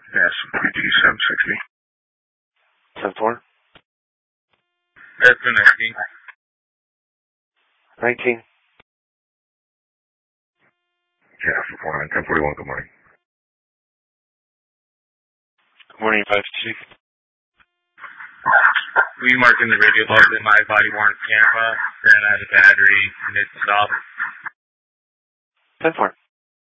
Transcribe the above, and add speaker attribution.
Speaker 1: Yes, PT 760.
Speaker 2: 10-4.
Speaker 3: That's the
Speaker 2: 19.
Speaker 1: Yeah, 449, 1041, good morning.
Speaker 2: Good morning, 5-2.
Speaker 3: We marked in the radio log that my body worn camera ran out of battery mid-stop.
Speaker 2: 10-4.